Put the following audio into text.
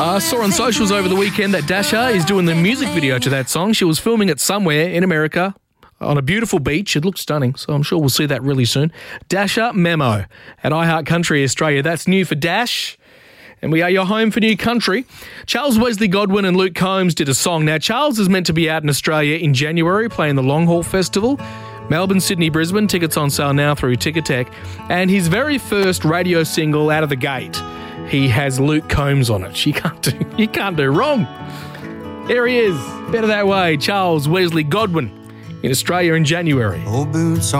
I saw on socials over the weekend that Dasha is doing the music video to that song. She was filming it somewhere in America on a beautiful beach. It looks stunning, so I'm sure we'll see that really soon. Dasha Memo at iHeart Country Australia. That's new for Dash. And we are your home for new country. Charles Wesley Godwin and Luke Combs did a song. Now, Charles is meant to be out in Australia in January playing the Long Haul Festival. Melbourne, Sydney, Brisbane. Tickets on sale now through Ticketek. And his very first radio single out of the gate, he has Luke Combs on it. You can't do wrong. Here he is. Better That Way. Charles Wesley Godwin in Australia in January. Old boots on